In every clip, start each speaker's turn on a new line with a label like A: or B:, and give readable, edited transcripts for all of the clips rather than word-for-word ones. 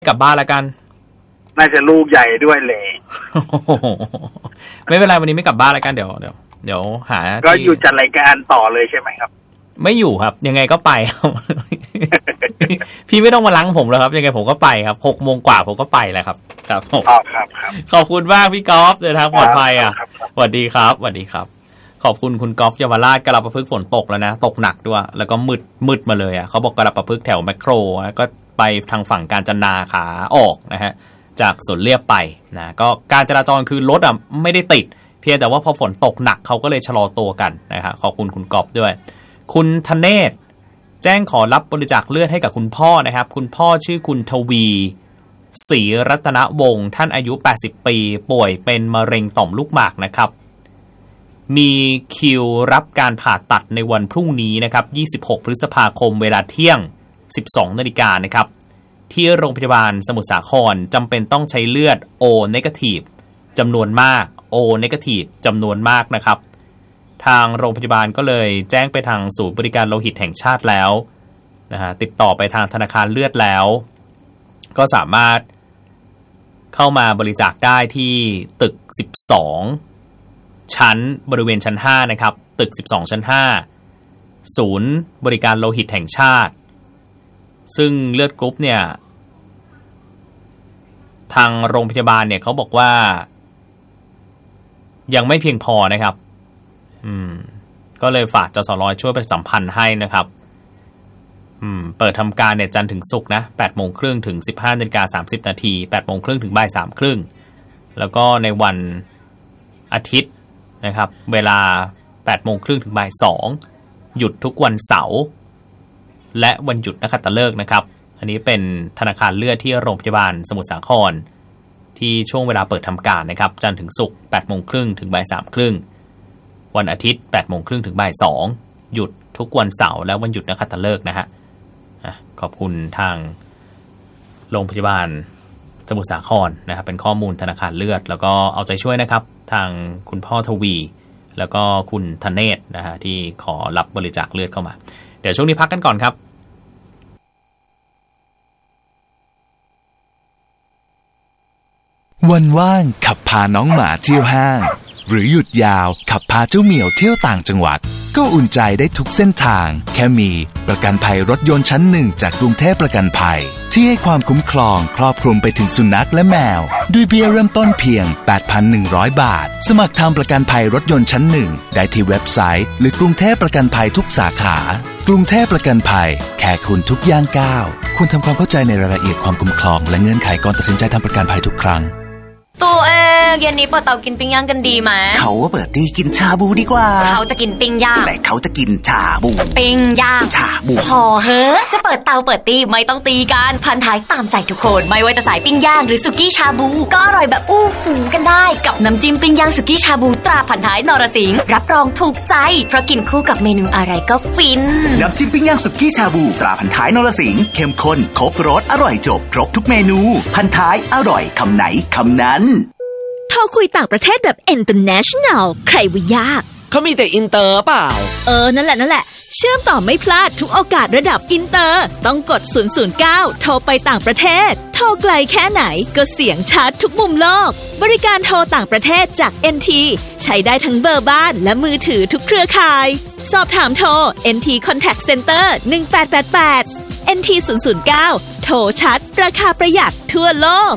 A: กลับบ้านแล้วกัน
B: น่าจะลูกใหญ่ด้วยเลย
A: ไม่เป็นไรวันนี้ไม่กลับบ้านแล้วกันเดี๋ยวหา
B: ก็อยู่จัดรายการต่อเลยใช่ไหมครับ
A: ไม่อยู่ครับยังไงก็ไปครับ พี่ไม่ต้องมาล้างผมแล้วครับยังไงผมก็ไปครับ 6:00 นกว่าผมก็ไปแล้วครับครับผม
B: ครับ
A: ขอบคุณมากพี่กอล์ฟเดินทางปลอดภัยอ่ะสวัสดีครับสวัสดีครับขอบคุณคุณกอล์ฟเยาวราชกระประพฤกษ์ฝนตกแล้วนะตกหนักด้วยแล้วก็มืดมาเลยอ่ะเขาบอกกระประพฤกษ์แถวแมคโครก็ไปทางฝั่งกาญจนาขาออกนะฮะจากสวนเลียบไปนะก็การจราจรคือรถอ่ะไม่ได้ติดเพียงแต่ว่าพอฝนตกหนักเขาก็เลยชะลอตัวกันนะครับขอบคุณคุณกอล์ฟด้วยคุณธเนศแจ้งขอรับบริจาคเลือดให้กับคุณพ่อนะครับคุณพ่อชื่อคุณทวีศรีรัตนวงศ์ท่านอายุ80ปีป่วยเป็นมะเร็งต่อมลูกหมากนะครับมีคิวรับการผ่าตัดในวันพรุ่งนี้นะครับ26พฤษภาคมเวลาเที่ยง 12 นาฬิกานะครับที่โรงพยาบาลสมุทรสาครจำเป็นต้องใช้เลือด O negative จำนวนมาก O negative จำนวนมากนะครับทางโรงพยาบาลก็เลยแจ้งไปทางศูนย์บริการโลหิตแห่งชาติแล้วนะฮะติดต่อไปทางธนาคารเลือดแล้วก็สามารถเข้ามาบริจาคได้ที่ตึก12ชั้นบริเวณชั้น5นะครับตึก12ชั้น5ศูนย์บริการโลหิตแห่งชาติซึ่งเลือดกรุ๊ปเนี่ยทางโรงพยาบาลเนี่ยเขาบอกว่ายังไม่เพียงพอนะครับก็เลยฝากจสร.ช่วยประชาสัมพันธ์ให้นะครับเปิดทำการเนี่ยจันทร์ถึงศุกร์นะ 8:30 นถึง 15:30 น 8:30 นถึง 15:30 นแล้วก็ในวันอาทิตย์นะครับเวลา 8:30 นถึง 14:00 หยุดทุกวันเสาร์และวันหยุดนักขัตฤกษ์นะครับอันนี้เป็นธนาคารเลือดที่โรงพยาบาลสมุทรสาครที่ช่วงเวลาเปิดทำการนะครับจันทร์ถึงศุกร์ 8:30 นถึง 14:30 นวันอาทิตย์ 8:30 นถึง 14:00 หยุดทุกวันเสาร์และวันหยุดนักขัตฤกษ์นะฮะขอบคุณทางโรงพยาบาลสมุทรสาครนะครับเป็นข้อมูลธนาคารเลือดแล้วก็เอาใจช่วยนะครับทางคุณพ่อทวีแล้วก็คุณธเนศนะฮะที่ขอรับบริจาคเลือดเข้ามาเดี๋ยวช่วงนี้พักกันก่อนครับ
C: วันว่างขับพาน้องหมาเที่ยวห้างหรือหยุดยาวขับพาเจ้าเหมียวเที่ยวต่างจังหวัดก็อุ่นใจได้ทุกเส้นทางแค่มีประกันภัยรถยนต์ชั้น1จากกรุงเทพประกันภัยที่ให้ความคุ้มครองครอบคลุมไปถึงสุนัขและแมวด้วยเบี้ยเริ่มต้นเพียง 8,100 บาทสมัครทำประกันภัยรถยนต์ชั้น1ได้ที่เว็บไซต์หรือกรุงเทพประกันภัยทุกสาขากรุงเทพประกันภัยแค่คุณทุกย่างก้าวคุณทำความเข้าใจในรายละเอียดความคุ้มครองและเงื่อนไขก่อนตัดสินใจทำประกันภัยทุกครั้ง
D: ตัวเองเย็นนี้เปิดเตากินปิ้งย่างกันดีไหม
E: เขาว่าเปิดที่กินชาบูดีกว่า
D: เขาจะกินปิ้งย่าง
E: แต่เขาจะกินชาบู
D: ปิ้งย่าง
E: ชาบู
D: พอเฮ้จะเปิดเตาเปิดตีไม่ต้องตีกันพันท้ายตามใจทุกคนไม่ว่าจะสายปิ้งย่างหรือสุกี้ชาบูก็อร่อยแบบอู้หูกันได้กับน้ำจิ้มปิ้งย่างสุกี้ชาบูตราพันท้ายนรสิงห์รับรองถูกใจเพราะกินคู่กับเมนูอะไรก็ฟิน
E: น้ำจิ้มปิ้งย่างสุกี้ชาบูตราพันท้ายนรสิงห์เข้มข้นครบรสอร่อยจบครบทุกเมนูพันท้ายอร่อยคำไหนคำนั้น
F: โทรคุยต่างประเทศแบบ international ใครว่ายาก
G: เขามีแต่อินเตอร์เปล่า
F: นั่นแหละเชื่อมต่อไม่พลาดทุกโอกาสระดับอินเตอร์ต้องกด009โทรไปต่างประเทศโทรไกลแค่ไหนก็เสียงชัดทุกมุมโลกบริการโทรต่างประเทศจาก NT ใช้ได้ทั้งเบอร์บ้านและมือถือทุกเครือข่ายสอบถามโทร NT Contact Center 1888 NT 009โทรชัดราคาประหยัดทั่วโลก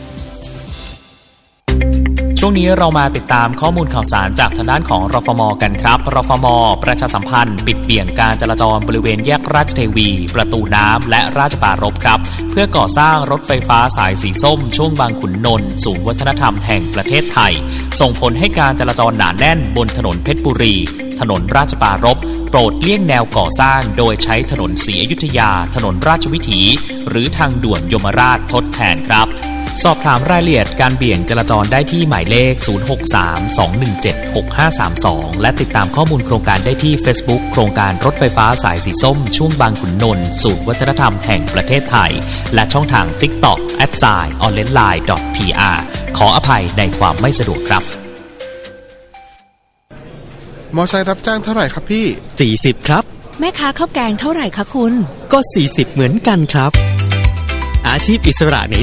A: ช่วงนี้เรามาติดตามข้อมูลข่าวสารจากทางด้านของรฟม.กันครับรฟม.ประชาสัมพันธ์ปิดเบี่ยงการจราจรบริเวณแยกราชเทวีประตูน้ำและราชปรารภครับเพื่อก่อสร้างรถไฟฟ้าสายสีส้มช่วงบางขุนนนท์ศูนย์วัฒนธรรมแห่งประเทศไทยส่งผลให้การจราจรหนาแน่นบนถนนเพชรบุรีถนนราชปรารภโปรดเลี่ยงแนวก่อสร้างโดยใช้ถนนศรีอยุธยาถนนราชวิถีหรือทางด่วนยมราชทดแทนครับสอบถามรายละเอียดการเบี่ยงจราจรได้ที่หมายเลข 063-217-6532 และติดตามข้อมูลโครงการได้ที่ Facebook โครงการรถไฟฟ้าสายสีส้มช่วงบางขุนนนท์ศูนย์วัฒนธรรมแห่งประเทศไทยและช่องทาง TikTok @onlinelive.pr ขออภัยในความไม่สะดวกครับ
H: มอไซค์รับจ้างเท่าไหร่ครับพี่
I: 40ครับ
F: แม่ค้าข้าวแกงเท่าไหร่คะคุณ
I: ก็40เหมือนกันครับอาชีพอิสระใน